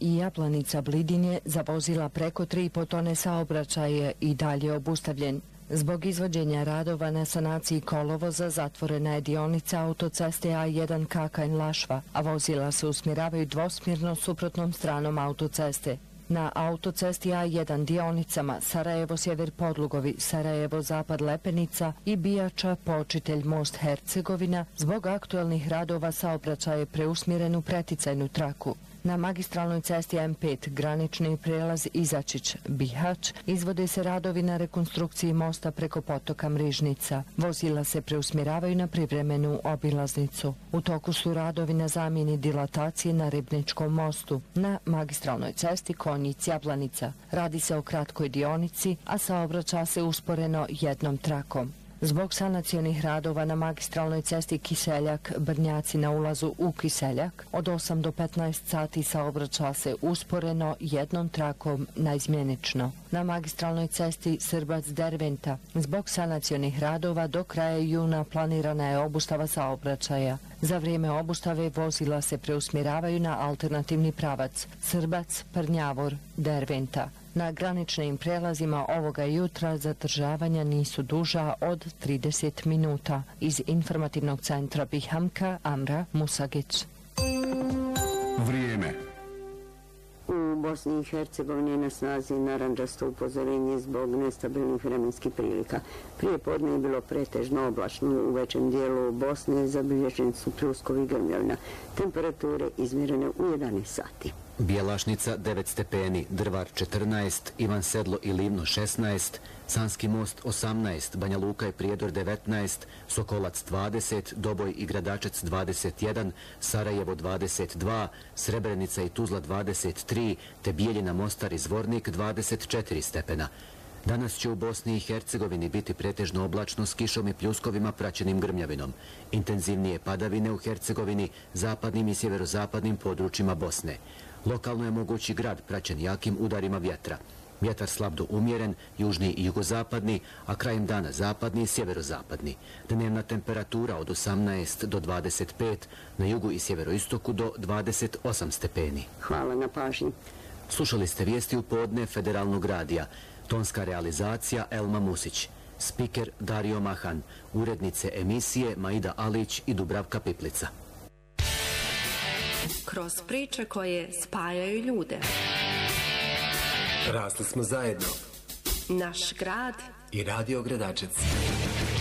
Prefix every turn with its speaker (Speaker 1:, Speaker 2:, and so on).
Speaker 1: i Japlanica Blidinje za vozila preko 3,5 tone saobraćaj je i dalje obustavljen. Zbog izvođenja radova na sanaciji kolovoza zatvorena je dionica autoceste A1 Kakanj-Lašva, a vozila se usmjeravaju dvosmjerno suprotnom stranom autoceste. Na autocesti A1 dionicama Sarajevo-Sjever Podlugovi, Sarajevo-Zapad Lepenica i Bijača Počitelj Most Hercegovina zbog aktuelnih radova saobraćaj je preusmjeren u preticajnu traku. Na magistralnoj cesti M5 granični prijelaz Izačić-Bihać izvode se radovi na rekonstrukciji mosta preko potoka Mrižnica. Vozila se preusmjeravaju na privremenu obilaznicu. U toku su radovi na zamjeni dilatacije na Ribničkom mostu. Na magistralnoj cesti Konjic-Jablanica radi se o kratkoj dionici, a saobraća se usporeno jednom trakom. Zbog sanacionih radova na magistralnoj cesti Kiseljak-Brnjaci na ulazu u Kiseljak od 8 do 15 sati saobraća se usporeno jednom trakom naizmjenično. Na magistralnoj cesti Srbac-Derventa zbog sanacionih radova do kraja juna planirana je obustava saobraćaja. Za vrijeme obustave vozila se preusmjeravaju na alternativni pravac Srbac-Prnjavor-Derventa. Na graničnim prelazima ovoga jutra zadržavanja nisu duža od 30 minuta. Iz informativnog centra Bihamka, Amra Musagić.
Speaker 2: Vrijeme.
Speaker 3: U Bosni i Hercegovini je na snazi narandžasto upozorenje zbog nestabilnih vremenskih prilika. Prije podne je bilo pretežno oblačno u većem dijelu Bosne, zabilježeni su pljuskovi i grmljavina. Temperature izmjerene u 11 sati.
Speaker 4: Bjelašnica 9 stepeni, Drvar 14, Ivan Sedlo i Livno 16, Sanski most 18, Banja Luka i Prijedor 19, Sokolac 20, Doboj i Gradačac 21, Sarajevo 22, Srebrenica i Tuzla 23, te Bijeljina, Mostar i Zvornik 24 stepena. Danas će u Bosni i Hercegovini biti pretežno oblačno s kišom i pljuskovima praćenim grmljavinom. Intenzivnije padavine u Hercegovini, zapadnim i sjeverozapadnim područjima Bosne. Lokalno je mogući grad praćen jakim udarima vjetra. Vjetar slab do umjeren, južni i jugozapadni, a krajem dana zapadni i sjeverozapadni. Dnevna temperatura od 18 do 25, na jugu i sjeveroistoku do 28 stepeni.
Speaker 3: Hvala na pažnji.
Speaker 4: Slušali ste vijesti u podne Federalnog radija. Tonska realizacija Elma Musić. Spiker Dario Mahan. Urednice emisije Maida Alić i Dubravka Piplica.
Speaker 5: Kroz priče koje spajaju ljude.
Speaker 6: Rasli smo zajedno.
Speaker 5: Naš grad
Speaker 6: i Radio Gradačac.